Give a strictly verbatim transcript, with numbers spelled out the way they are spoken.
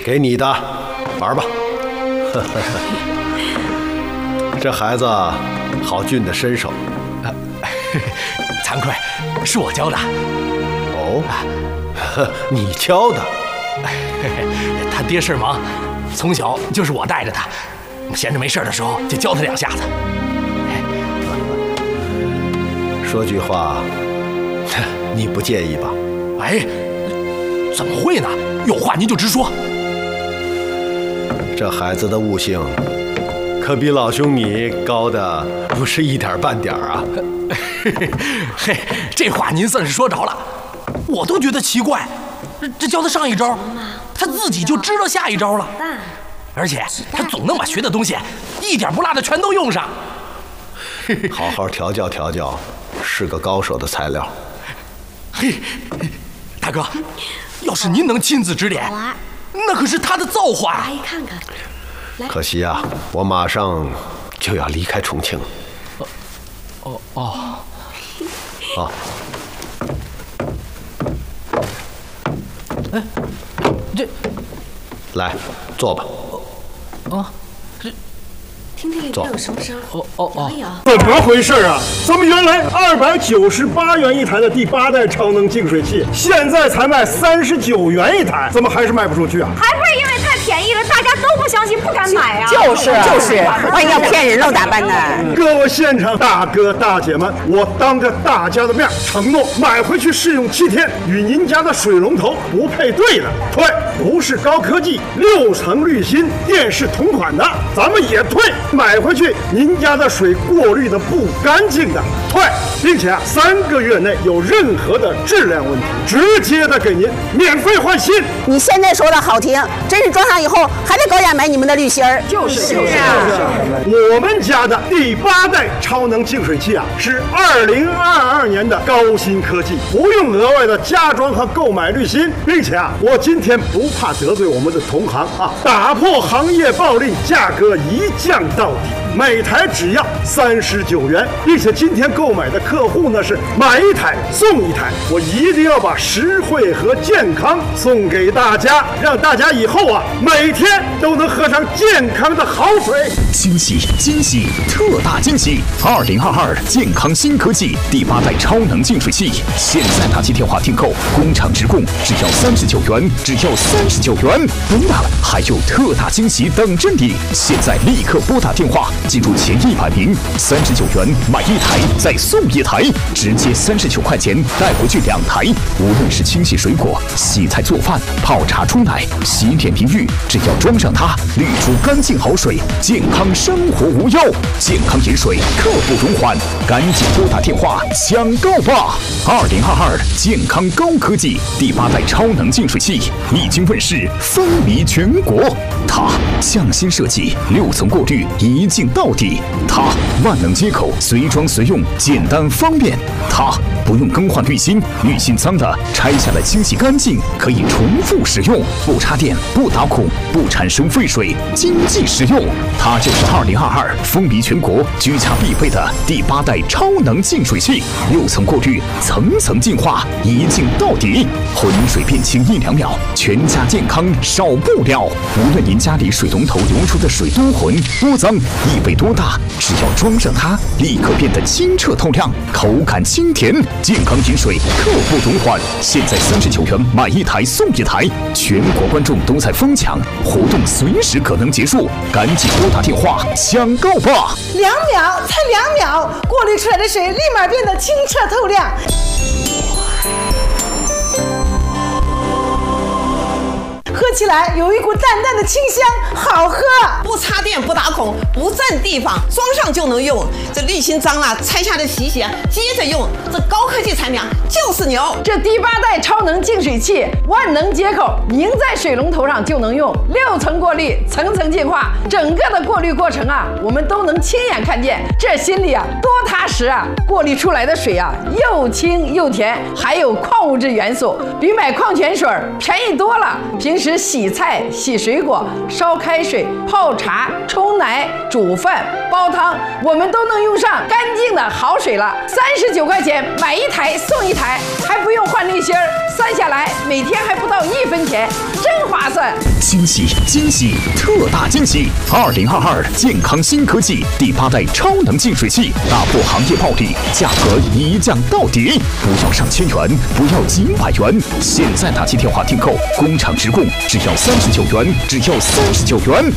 给你的，玩吧。这孩子好俊的身手， 啊、惭愧，是我教的。 哦，你教的？ 他爹事忙，从小就是我带着他，闲着没事的时候就教他两下子。 说句话，你不介意吧？ 哎，怎么会呢？有话您就直说。 这孩子的悟性可比老兄你高的不是一点半点啊！ 嘿，这话您算是说着了，我都觉得奇怪，这教他上一招，他自己就知道下一招了，而且他总能把学的东西一点不落的全都用上。 好好调教调教，是个高手的材料。 嘿，大哥，要是您能亲自指点，那可是他的造化。 阿姨看看。 可惜啊，我马上就要离开重庆。 哦哦哦。 哎，这， 来，坐吧。 啊，这， 听听里边有什么声？ 哦哦哦， 怎么回事啊？咱们原来二百九十八元一台的第八代超能净水器，现在才卖三十九元一台，怎么还是卖不出去啊？ 还不是因为太便宜了，大家都不相信，不敢买啊！ 就是就是，万一要骗人喽咋办呢？ 各位现场大哥大姐们，我当着大家的面承诺，买回去试用七天，与您家的水龙头不配对的退，不是高科技六层滤芯电视同款的咱们也退，买回去您家的水过滤的不干净的退，并且啊三个月内有任何的质量问题，直接的给您免费换新。 你现在说的好听，真是装上以后还得高价买你们的滤芯儿。 就是就是啊！我们家的第八代超能净水器啊，是二零二二年的高新科技，不用额外的加装和购买滤芯，并且啊，我今天不怕得罪我们的同行啊，打破行业暴利，价格一降到底。每台只要三十九元，并且今天购买的客户呢是买一台送一台，我一定要把实惠和健康送给大家，让大家以后啊每天都能喝上健康的好水。 惊喜惊喜特大惊喜！二零二二健康新科技第八代超能净水器，现在打起电话订购，工厂直供，只要三十九元，只要三十九元，不大了，还有特大惊喜等着你！现在立刻拨打电话。记住前一百名，三十九元买一台再送一台，直接三十九块钱带回去两台。无论是清洗水果、洗菜做饭、泡茶冲奶、洗脸淋浴，只要装上它，滤出干净好水，健康生活无忧。健康饮水刻不容缓，赶紧拨打电话抢购吧！二零二二健康高科技第八代超能净水器已经问世，风靡全国。它匠心设计，六层过滤，一镜到底。它万能接口，随装随用，简单方便。它不用更换滤芯，滤芯脏的拆下来清洗干净，可以重复使用，不插电，不打孔，不产生废水，经济实用。它就是二零二二风靡全国、居家必备的第八代超能净水器，六层过滤，层层净化，一镜到底，浑水变清一两秒，全家健康少不了。无论您家里水龙头流出的水多浑多脏，异味多大，只要装上它，立刻变得清澈透亮，口感清甜，健康饮水刻不容缓。现在三十九元买一台送一台，全国观众都在疯抢，活动随时可能结束，赶紧拨打电话抢购吧！ 两秒，才两秒，过滤出来的水立马变得清澈透亮。喝起来有一股淡淡的清香，好喝。 不插电，不打孔，不占地方，装上就能用。这滤芯脏了，拆下来洗洗，接着用。这高科技产品就是牛。 这第八代超能净水器，万能接口，拧在水龙头上就能用，六层过滤，层层净化，整个的过滤过程啊，我们都能亲眼看见，这心里啊多踏实啊！过滤出来的水啊，又清又甜，还有矿物质元素，比买矿泉水便宜多了。平时洗菜、洗水果、烧开水、泡茶、冲奶、煮饭、煲汤，我们都能用上干净的好水了。三十九块钱买一台送一台，还不用换滤芯儿，算下来每天还不到一分钱， 真划算！ 惊喜惊喜特大惊喜！二零二二健康新科技第八代超能净水器，打破行业暴利，价格一降到底，不要上千元，不要几百元，现在打起电话订购，工厂直供，只要三十九元，只要三十九元。